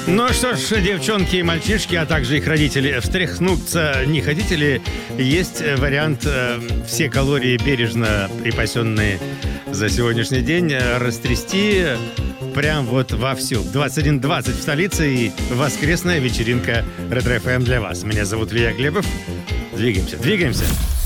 Ну что ж, девчонки и мальчишки, а также их родители, встряхнуться не хотите ли? Есть вариант все калории, бережно припасенные за сегодняшний день, растрясти прям вот вовсю. 21:20 в столице и воскресная вечеринка Ретро ФМ для вас. Меня зовут Илья Глебов. Двигаемся.